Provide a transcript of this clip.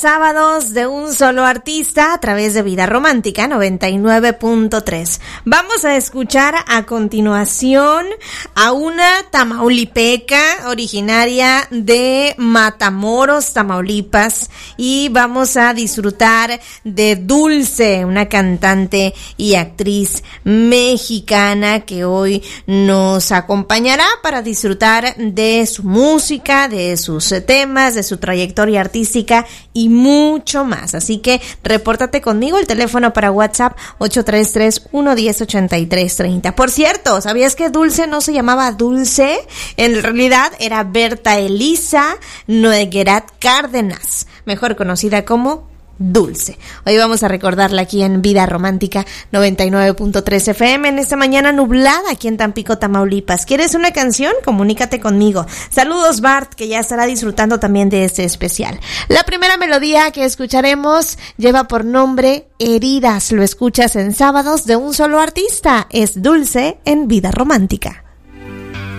Sábados de un solo artista a través de Vida Romántica 99.3. Vamos a escuchar a continuación a una tamaulipeca originaria de Matamoros, Tamaulipas, y vamos a disfrutar de Dulce, una cantante y actriz mexicana que hoy nos acompañará para disfrutar de su música, de sus temas, de su trayectoria artística y mucho más. Así que repórtate conmigo, el teléfono para WhatsApp 833-110-8330. Por cierto, ¿sabías que Dulce no se llamaba Dulce? En realidad era Berta Elisa Noguerat Cárdenas, mejor conocida como Dulce. Hoy vamos a recordarla aquí en Vida Romántica 99.3 FM en esta mañana nublada aquí en Tampico, Tamaulipas. ¿Quieres una canción? Comunícate conmigo. Saludos Bart, que ya estará disfrutando también de este especial. La primera melodía que escucharemos lleva por nombre Heridas. Lo escuchas en Sábados de un solo artista. Es Dulce en Vida Romántica.